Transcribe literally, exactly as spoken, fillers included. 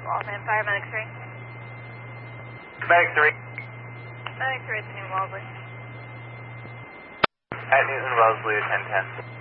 Waltham, Paramedic three. Medic three. Medic three at the New Wellesley. At Newton Wellesley, ten ten.